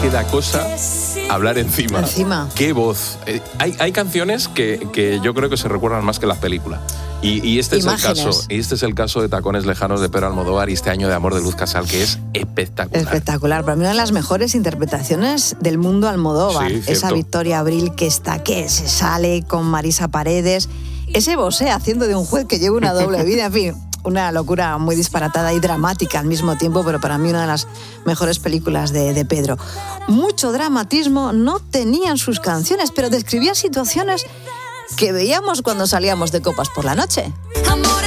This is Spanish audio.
que da cosa hablar encima. ¡Qué voz! Hay canciones que yo creo que se recuerdan más que las películas. Y este es el caso. Y este es el caso de Tacones Lejanos de Pedro Almodóvar y Este año de amor de Luz Casal, que es espectacular. Espectacular. Para mí una de las mejores interpretaciones del mundo Almodóvar. Sí, esa Victoria Abril que se sale con Marisa Paredes. Ese Bosé haciendo de un juez que lleva una doble vida. En fin, una locura muy disparatada y dramática al mismo tiempo, pero para mí una de las mejores películas de Pedro. Mucho dramatismo no tenían sus canciones, pero describía situaciones que veíamos cuando salíamos de copas por la noche.